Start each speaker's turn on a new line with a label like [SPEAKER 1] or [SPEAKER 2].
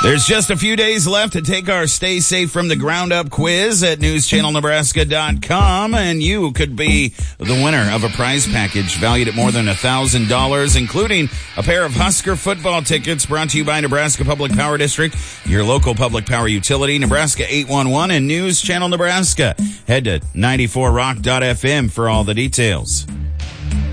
[SPEAKER 1] There's just a few days left to take our Stay Safe from the Ground Up quiz at newschannelnebraska.com, and you could be the winner of a prize package valued at more than $1,000, including a pair of Husker football tickets brought to you by Nebraska Public Power District, your local public power utility, Nebraska 811, and News Channel Nebraska. Head to 94rock.fm for all the details.